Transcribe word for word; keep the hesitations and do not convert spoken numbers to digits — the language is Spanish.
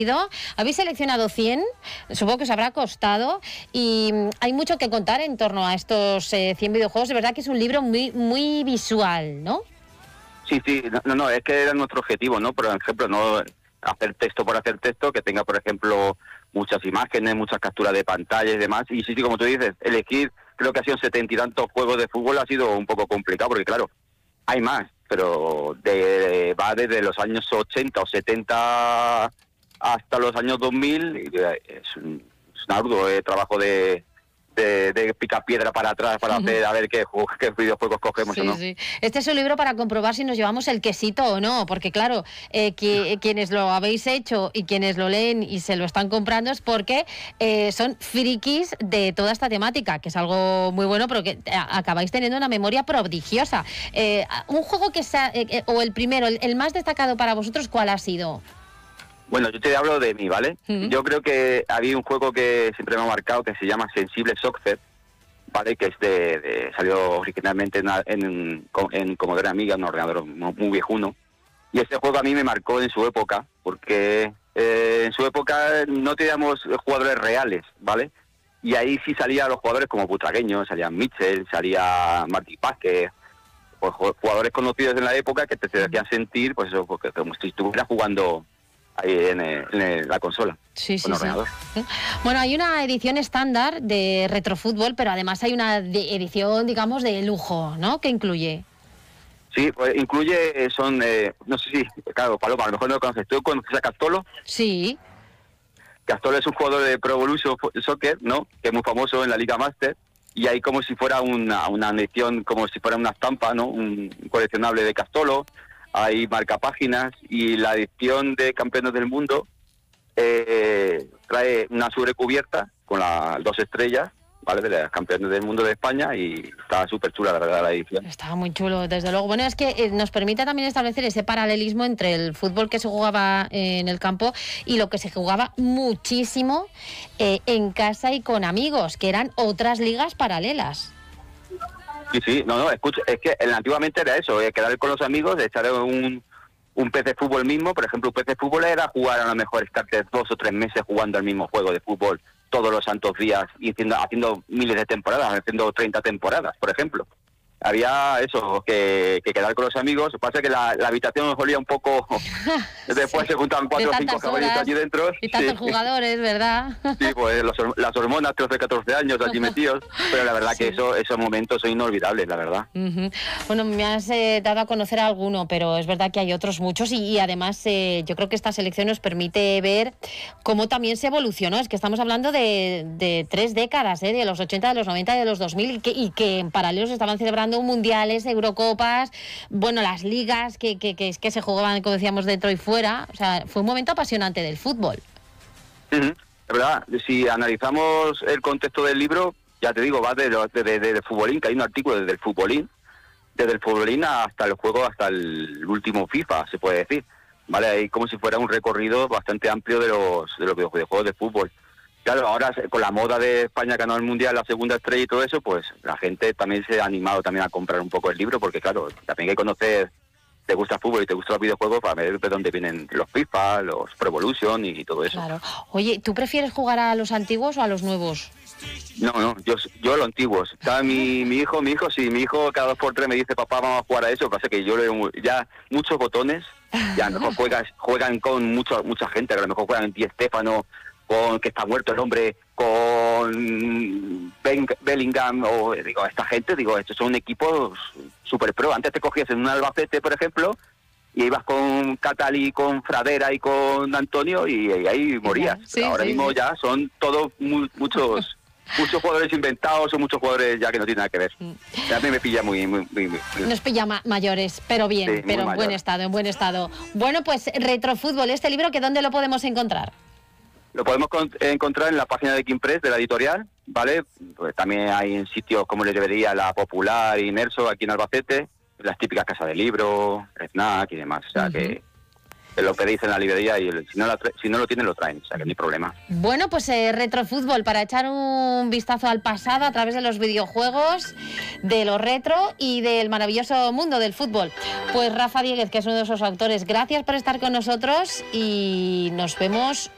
Habéis seleccionado cien, supongo que os habrá costado, y hay mucho que contar en torno a estos eh, cien videojuegos. De verdad que es un libro muy muy visual, ¿no? Sí, sí, no, no, es que era nuestro objetivo, ¿no? Por ejemplo, no hacer texto por hacer texto, que tenga, por ejemplo, muchas imágenes, muchas capturas de pantalla y demás. Y sí, sí, como tú dices, elegir, creo que ha sido setenta y tantos juegos de fútbol ha sido un poco complicado, porque claro, hay más, pero de, va desde los años ochenta o setenta hasta los años dos mil, y es un, es un arduo eh, trabajo de, de, de picar piedra para atrás para uh-huh. hacer a ver qué, qué videojuegos cogemos sí, o no. Sí. Este es un libro para comprobar si nos llevamos el quesito o no, porque claro, eh, que, quienes lo habéis hecho y quienes lo leen y se lo están comprando es porque eh, son frikis de toda esta temática, que es algo muy bueno, pero que acabáis teniendo una memoria prodigiosa. Eh, un juego que sea, eh, o el primero, el, el más destacado para vosotros, ¿cuál ha sido? Bueno, yo te hablo de mí, ¿vale? Uh-huh. Yo creo que había un juego que siempre me ha marcado que se llama Sensible Soccer, ¿vale? Que es de, de salió originalmente en, en, en Commodore Amiga, un ordenador muy viejuno. Y este juego a mí me marcó en su época, porque eh, en su época no teníamos jugadores reales, ¿vale? Y ahí sí salían los jugadores como Butragueño, salían Mitchell, salía Martí Pázquez, pues, jugadores conocidos en la época que te, te hacían sentir, pues eso, porque, como si estuvieras jugando ahí en, el, en el, la consola. Sí, sí, sí. Bueno, hay una edición estándar de Retrofútbol, pero además hay una de edición, digamos, de lujo, ¿no? ¿Qué incluye? Sí, pues incluye, son, eh, no sé si, claro, Paloma, a lo mejor no lo conoces. ¿Tú conoces a Castolo? Sí. Castolo es un jugador de Pro Evolution Soccer, ¿no? Que es muy famoso en la Liga Master. Y hay como si fuera una, una edición, como si fuera una estampa, ¿no? Un coleccionable de Castolo. Hay marcapáginas y la edición de Campeones del Mundo eh, trae una sobrecubierta con las dos estrellas, ¿vale? De las Campeones del Mundo de España, y está súper chula, la verdad, la edición. Está muy chulo, desde luego. Bueno, es que eh, nos permite también establecer ese paralelismo entre el fútbol que se jugaba en el campo y lo que se jugaba muchísimo eh, en casa y con amigos, que eran otras ligas paralelas. Sí, sí, no, no, escucha, es que antiguamente era eso, eh, quedar con los amigos, echar un, un P C fútbol mismo. Por ejemplo, un P C fútbol era jugar a lo mejor estarte dos o tres meses jugando al mismo juego de fútbol todos los santos días y haciendo, haciendo miles de temporadas, haciendo treinta temporadas, por ejemplo. Había eso, que, que quedar con los amigos. Lo que pasa es que la, la habitación nos olía un poco. Después sí. Se juntaban cuatro o cinco caballitos allí dentro. Y tantos sí. jugadores, ¿verdad? Sí, pues los, las hormonas, trece, catorce años allí metidos. Pero la verdad sí. que eso, esos momentos son inolvidables, la verdad. Uh-huh. Bueno, me has eh, dado a conocer a alguno, pero es verdad que hay otros muchos. Y, y además, eh, yo creo que esta selección nos permite ver cómo también se evolucionó. Es que estamos hablando de, de tres décadas, ¿eh? De los ochenta, de los noventa y de los dos mil, y que, y que en paralelo se estaban celebrando mundiales, Eurocopas, bueno, las ligas que, que, que, que se jugaban, como decíamos, dentro y fuera. O sea, fue un momento apasionante del fútbol. Uh-huh. La verdad, si analizamos el contexto del libro, ya te digo, va desde de, de, de, de Futbolín, que hay un artículo desde el Futbolín, desde el Futbolín hasta el juego, hasta el último FIFA, se puede decir. Vale, hay como si fuera un recorrido bastante amplio de los, de los videojuegos de fútbol. Claro, ahora con la moda de España ganó el Mundial, la segunda estrella y todo eso, pues la gente también se ha animado también a comprar un poco el libro, porque claro, también hay que conocer, te gusta el fútbol y te gustan los videojuegos para ver de dónde vienen los FIFA, los Pro Evolution y todo eso. Claro. Oye, ¿tú prefieres jugar a los antiguos o a los nuevos? No, no, yo yo a los antiguos. Cada mi, mi hijo, mi hijo, sí, mi hijo cada dos por tres me dice, papá, vamos a jugar a eso. Pasa que yo leo ya muchos botones, ya a lo mejor juegas, juegan con mucho, mucha gente, a lo mejor juegan Di Stéfano, con que está muerto el hombre, con ben, Bellingham, o digo, esta gente, digo, estos son equipos super pro. Antes te cogías en un Albacete, por ejemplo, y ibas con Catali, con Fradera y con Antonio, y, y ahí morías. Sí, ahora sí, mismo sí. Ya son todos muy, muchos muchos jugadores inventados o muchos jugadores ya que no tienen nada que ver. A mí me pilla muy... muy, muy, muy... Nos pilla ma- mayores, pero bien, sí, pero en mayor. buen estado, en buen estado. Bueno, pues Retrofútbol, este libro, ¿que dónde lo podemos encontrar? Lo podemos con- encontrar en la página de Quimpress, de la editorial, ¿vale? Pues también hay en sitios como le debería La Popular, Inmerso, aquí en Albacete, las típicas casas de libros, Snack y demás. O sea, uh-huh. que es lo que dicen en la librería y el, si, no la tra- si no lo tienen, lo traen. O sea, que no hay problema. Bueno, pues eh, Retrofútbol, para echar un vistazo al pasado a través de los videojuegos, de lo retro y del maravilloso mundo del fútbol. Pues Rafa Dieguez, que es uno de esos autores, gracias por estar con nosotros y nos vemos